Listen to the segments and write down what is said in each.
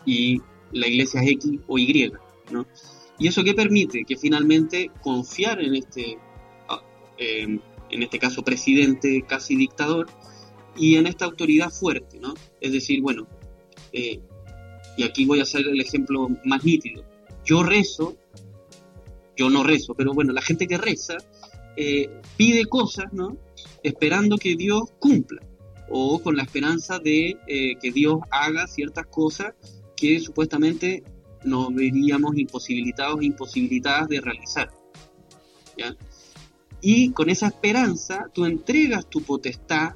y la iglesia es X o Y, ¿no? ¿Y eso qué permite? Que finalmente confiar en este caso presidente casi dictador, y en esta autoridad fuerte, ¿no? Es decir, bueno, y aquí voy a hacer el ejemplo más nítido. Yo no rezo, pero bueno, la gente que reza pide cosas, ¿no? Esperando que Dios cumpla, o con la esperanza de que Dios haga ciertas cosas que supuestamente nos veríamos imposibilitadas de realizar, ¿ya? Y con esa esperanza tú entregas tu potestad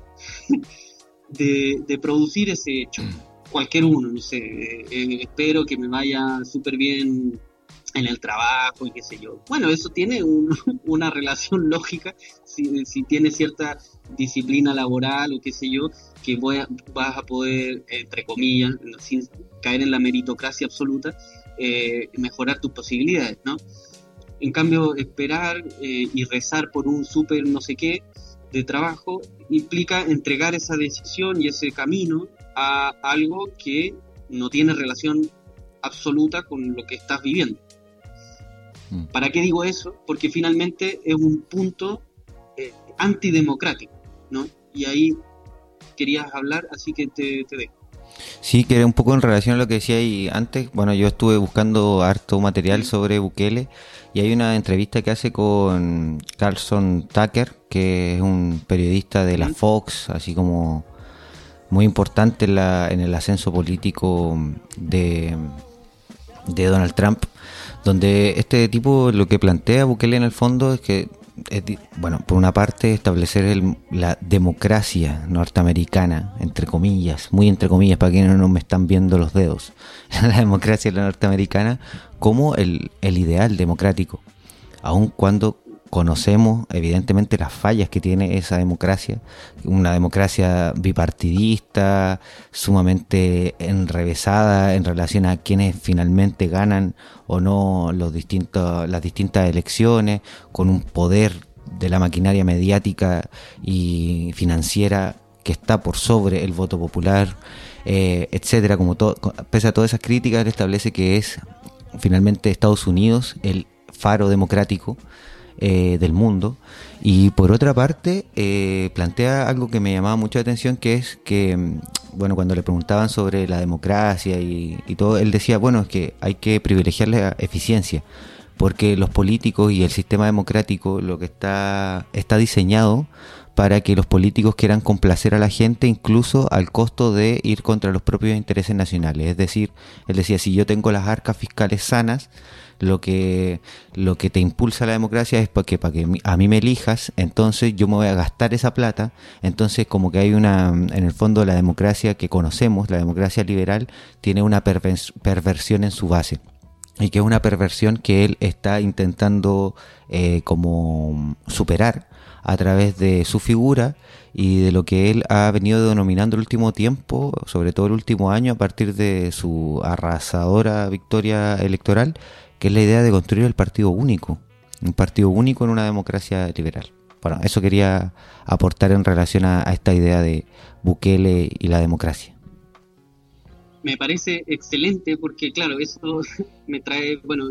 de producir ese hecho, cualquier uno, no sé, espero que me vaya súper bien en el trabajo y qué sé yo. Bueno, eso tiene una relación lógica, si tienes cierta disciplina laboral o qué sé yo, que vas a poder, entre comillas, sin caer en la meritocracia absoluta, mejorar tus posibilidades, ¿no? En cambio, esperar y rezar por un súper no sé qué de trabajo implica entregar esa decisión y ese camino a algo que no tiene relación absoluta con lo que estás viviendo. ¿Para qué digo eso? Porque finalmente es un punto antidemocrático, ¿no? Y ahí querías hablar, así que te dejo. Sí, que era un poco en relación a lo que decía ahí antes. Bueno, yo estuve buscando harto material sobre Bukele y hay una entrevista que hace con Carlson Tucker, que es un periodista de la Fox, así como muy importante en el ascenso político de Donald Trump, donde este tipo lo que plantea Bukele en el fondo es que, bueno, por una parte establecer la democracia norteamericana, entre comillas, muy entre comillas para quienes no me están viendo los dedos, la democracia norteamericana como el ideal democrático, aun cuando conocemos evidentemente las fallas que tiene esa democracia, una democracia bipartidista, sumamente enrevesada en relación a quienes finalmente ganan o no las distintas elecciones, con un poder de la maquinaria mediática y financiera que está por sobre el voto popular, etcétera. Pese a todas esas críticas, él establece que es finalmente Estados Unidos el faro democrático del mundo. Y por otra parte plantea algo que me llamaba mucho la atención, que es que, bueno, cuando le preguntaban sobre la democracia y todo, él decía, bueno, es que hay que privilegiar la eficiencia, porque los políticos y el sistema democrático lo que está diseñado para que los políticos quieran complacer a la gente, incluso al costo de ir contra los propios intereses nacionales. Es decir, él decía, si yo tengo las arcas fiscales sanas, lo que te impulsa la democracia es para que a mí me elijas, entonces yo me voy a gastar esa plata. Entonces, como que hay en el fondo, la democracia que conocemos, la democracia liberal, tiene una perversión en su base, y que es una perversión que él está intentando como superar a través de su figura y de lo que él ha venido denominando el último tiempo, sobre todo el último año, a partir de su arrasadora victoria electoral, que es la idea de construir el partido único, un partido único en una democracia liberal. Bueno, eso quería aportar en relación a esta idea de Bukele y la democracia. Me parece excelente porque, claro, eso me trae, bueno,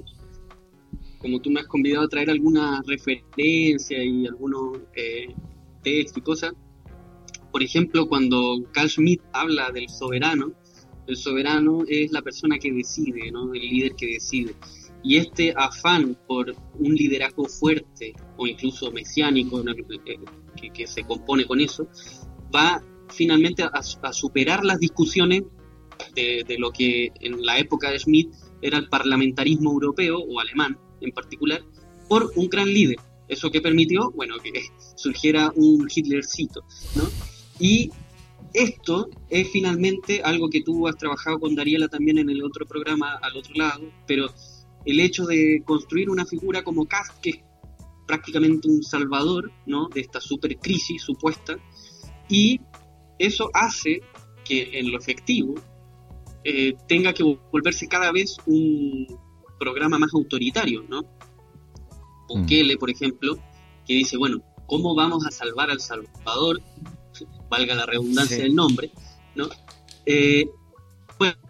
como tú me has convidado a traer alguna referencia y algunos textos y cosas. Por ejemplo, cuando Carl Schmitt habla del soberano, el soberano es la persona que decide, ¿no? El líder que decide. Y este afán por un liderazgo fuerte o incluso mesiánico, ¿no? que se compone con eso, va finalmente a superar las discusiones de lo que en la época de Schmitt era el parlamentarismo europeo o alemán en particular, por un gran líder. Eso que permitió, bueno, que surgiera un Hitlercito, ¿no? Y esto es finalmente algo que tú has trabajado con Dariela también en el otro programa al otro lado, pero el hecho de construir una figura como Kast, que es prácticamente un salvador, ¿no?, de esta super crisis supuesta, y eso hace que en lo efectivo tenga que volverse cada vez un programa más autoritario, ¿no? Bukele, por ejemplo, que dice, bueno, ¿cómo vamos a salvar al Salvador? Valga la redundancia del nombre, ¿no? Bueno,